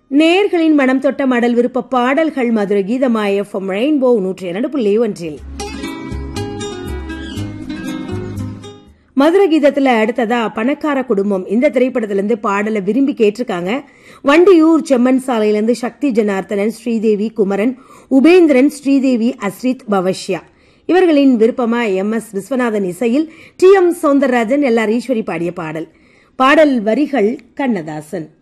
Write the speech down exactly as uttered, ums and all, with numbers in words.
நேயர்களின் மனம் தொட்ட மடல் விருப்ப பாடல்கள் மதுரை கீதமாய் எஃப்எம் ரெயின்போ நூற்றி இரண்டு புள்ளி ஒன்றில். மதுரை கீதத்துல அடுத்ததா பணக்கார குடும்பம் இந்த திரைப்படத்திலிருந்து பாடலை விரும்பி கேட்டிருக்காங்க. வண்டியூர் செம்மன் சாலையிலிருந்து சக்தி ஜனார்த்தனன், ஸ்ரீதேவி, குமரன், உபேந்திரன், ஸ்ரீதேவி, அஸ்ரித், பவஷ்யா இவர்களின் விருப்பமா எம் எஸ் விஸ்வநாதன் இசையில் D M Soundararajan, L R Eswari பாடிய பாடல். பாடல் வரிகள் கண்ணதாசன்.